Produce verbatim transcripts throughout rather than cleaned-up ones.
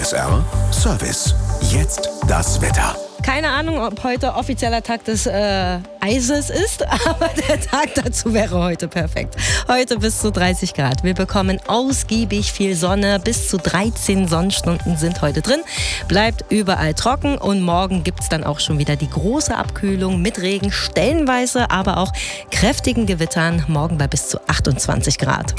S R Service. Jetzt das Wetter. Keine Ahnung, ob heute offizieller Tag des äh, Eises ist, aber der Tag dazu wäre heute perfekt. Heute bis zu dreißig Grad. Wir bekommen ausgiebig viel Sonne. Bis zu dreizehn Sonnenstunden sind heute drin. Bleibt überall trocken und morgen gibt es dann auch schon wieder die große Abkühlung mit Regen, stellenweise, aber auch kräftigen Gewittern. Morgen bei bis zu achtundzwanzig Grad.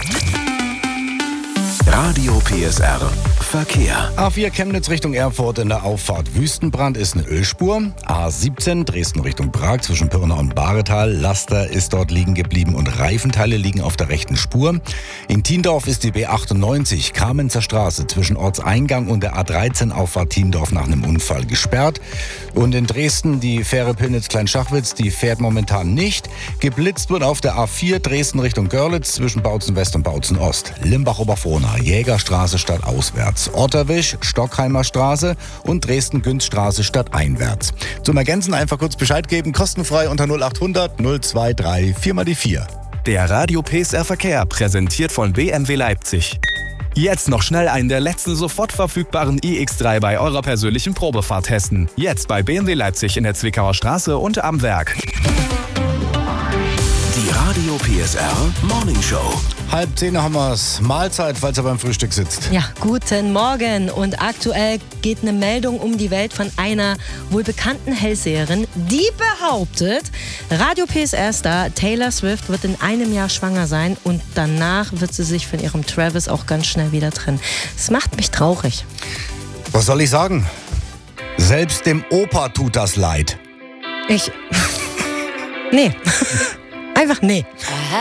Radio P S R Verkehr. A vier Chemnitz Richtung Erfurt in der Auffahrt Wüstenbrand ist eine Ölspur. A siebzehn Dresden Richtung Prag zwischen Pirna und Bahretal. Laster ist dort liegen geblieben und Reifenteile liegen auf der rechten Spur. In Thiendorf ist die B achtundneunzig Kamenzer Straße zwischen Ortseingang und der A dreizehn Auffahrt Thiendorf nach einem Unfall gesperrt. Und in Dresden die Fähre Pillnitz-Kleinschachwitz, die fährt momentan nicht. Geblitzt wird auf der A vier Dresden Richtung Görlitz zwischen Bautzen West und Bautzen Ost. Limbach-Oberfrohna, Jägerstraße stadtauswärts. Orterwisch, Stockheimer Straße und Dresden-Günzstraße stadteinwärts. Zum Ergänzen einfach kurz Bescheid geben, kostenfrei unter null achthundert null drei vier mal die vier. Der Radio P S R Verkehr, präsentiert von B M W Leipzig. Jetzt noch schnell einen der letzten sofort verfügbaren i X drei bei eurer persönlichen Probefahrt testen. Jetzt bei B M W Leipzig in der Zwickauer Straße und am Werk. Die Radio P S R Morning Show. Halb zehn haben wir's. Mahlzeit, falls er beim Frühstück sitzt. Ja, guten Morgen. Und aktuell geht eine Meldung um die Welt von einer wohl bekannten Hellseherin, die behauptet, Radio P S R-Star Taylor Swift wird in einem Jahr schwanger sein und danach wird sie sich von ihrem Travis auch ganz schnell wieder trennen. Das macht mich traurig. Was soll ich sagen? Selbst dem Opa tut das leid. Ich... nee. Einfach nee.